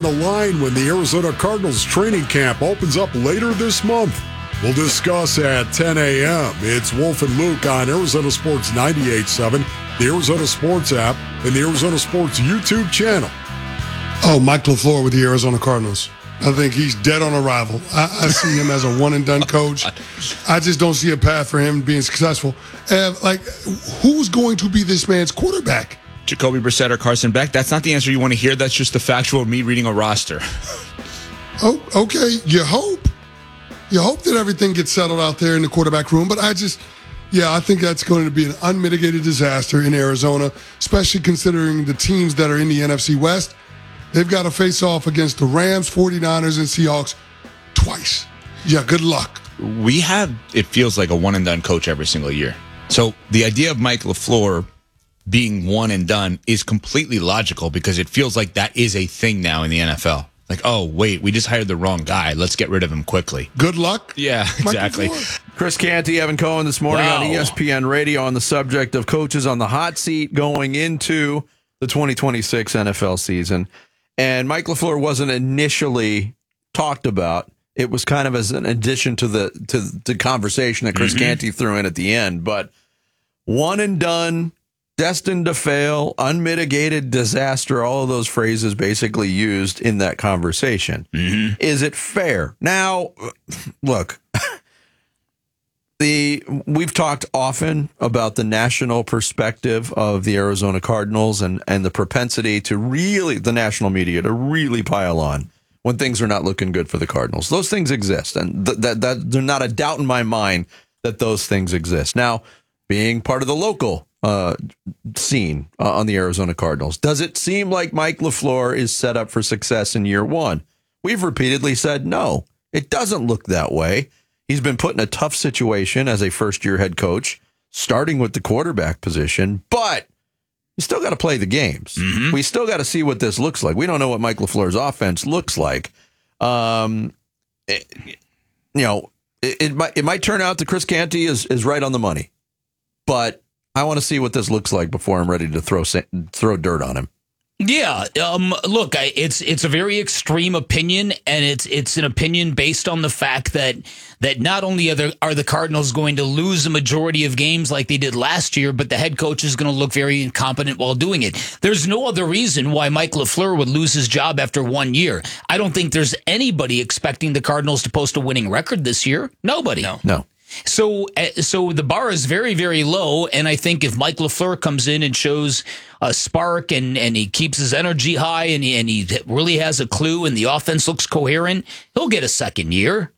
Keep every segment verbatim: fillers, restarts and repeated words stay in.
the line when the Arizona Cardinals training camp opens up later this month? We'll discuss at ten a.m. It's Wolf and Luke on Arizona Sports ninety-eight point seven, the Arizona Sports app, and the Arizona Sports YouTube channel. Oh, Mike LaFleur with the Arizona Cardinals. I think he's dead on arrival. I, I see him as a one-and-done coach. I just don't see a path for him being successful. Uh, like, who's going to be this man's quarterback? Jacoby Brissett or Carson Beck? That's not the answer you want to hear. That's just the factual me reading a roster. Oh, okay. You hope. You hope that everything gets settled out there in the quarterback room. But I just, yeah, I think that's going to be an unmitigated disaster in Arizona, especially considering the teams that are in the N F C West. They've got to face off against the Rams, forty-niners, and Seahawks twice. Yeah, good luck. We have, it feels like, a one-and-done coach every single year. So the idea of Mike LaFleur being one and done is completely logical because it feels like that is a thing now in the N F L. Like, oh, wait, we just hired the wrong guy. Let's get rid of him quickly. Good luck. Yeah, exactly. Chris Canty, Evan Cohen this morning wow. on E S P N Radio on the subject of coaches on the hot seat going into the twenty twenty-six N F L season. And Mike LaFleur wasn't initially talked about. It was kind of as an addition to the to the conversation that Chris mm-hmm. Canty threw in at the end. But one and done, destined to fail, unmitigated disaster, all of those phrases basically used in that conversation. Mm-hmm. Is it fair? Now, look, the we've talked often about the national perspective of the Arizona Cardinals and, and the propensity to really, the national media, to really pile on when things are not looking good for the Cardinals. Those things exist, and th- that, that there's not a doubt in my mind that those things exist. Now, being part of the local uh, scene uh, on the Arizona Cardinals, does it seem like Mike LaFleur is set up for success in year one? We've repeatedly said no. It doesn't look that way. He's been put in a tough situation as a first-year head coach, starting with the quarterback position, but you still got to play the games. Mm-hmm. We still got to see what this looks like. We don't know what Mike LaFleur's offense looks like. Um, it, you know, it, it might it might turn out that Chris Canty is is right on the money, but I want to see what this looks like before I'm ready to throw throw dirt on him. Yeah, um, look, I, it's it's a very extreme opinion, and it's it's an opinion based on the fact that that not only are the, are the Cardinals going to lose a majority of games like they did last year, but the head coach is going to look very incompetent while doing it. There's no other reason why Mike LaFleur would lose his job after one year. I don't think there's anybody expecting the Cardinals to post a winning record this year. Nobody. No. No. So, so the bar is very, very low, and I think if Mike LaFleur comes in and shows a spark and, and he keeps his energy high and he, and he really has a clue and the offense looks coherent, he'll get a second year.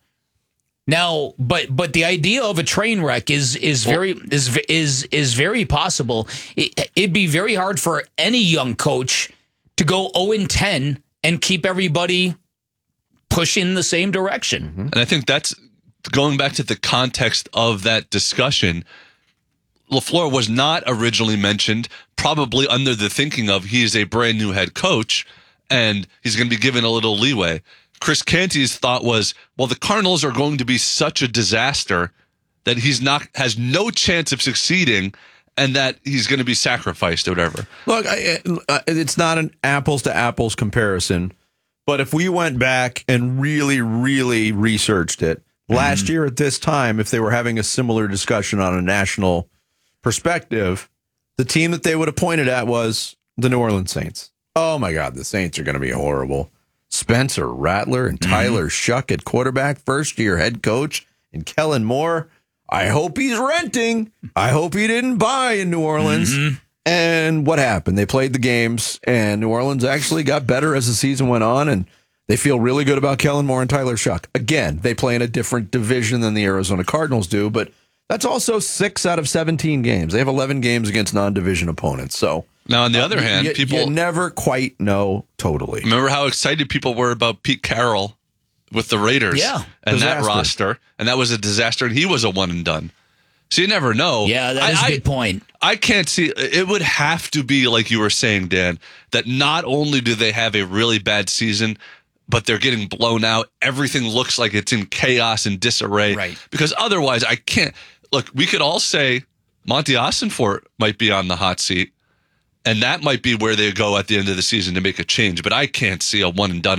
Now, but but the idea of a train wreck is is very is is is very possible. It, it'd be very hard for any young coach to go oh and ten and keep everybody pushing the same direction. And I think that's going back to the context of that discussion. LaFleur was not originally mentioned, probably under the thinking of he is a brand new head coach and he's going to be given a little leeway. Chris Canty's thought was, well, the Cardinals are going to be such a disaster that he's not has no chance of succeeding and that he's going to be sacrificed or whatever. Look, I, it's not an apples to apples comparison, but if we went back and really, really researched it, last year at this time, if they were having a similar discussion on a national perspective, the team that they would have pointed at was the New Orleans Saints. Oh, my God, the Saints are going to be horrible. Spencer Rattler and Tyler mm-hmm. Shuck at quarterback, first-year head coach, and Kellen Moore. I hope he's renting. I hope he didn't buy in New Orleans. Mm-hmm. And what happened? They played the games, and New Orleans actually got better as the season went on, and they feel really good about Kellen Moore and Tyler Shuck. Again, they play in a different division than the Arizona Cardinals do, but that's also six out of seventeen games. They have eleven games against non-division opponents. So now, on the other uh, hand, you, people you never quite know totally. Remember how excited people were about Pete Carroll with the Raiders, yeah, and disaster. that roster, and that was a disaster, and he was a one and done. So you never know. Yeah, that is I, a good point. I, I can't see. It would have to be like you were saying, Dan, that not only do they have a really bad season, but they're getting blown out. Everything looks like it's in chaos and disarray. Right. Because otherwise, I can't. Look, we could all say Monty Ossenfort might be on the hot seat, and that might be where they go at the end of the season to make a change. But I can't see a one and done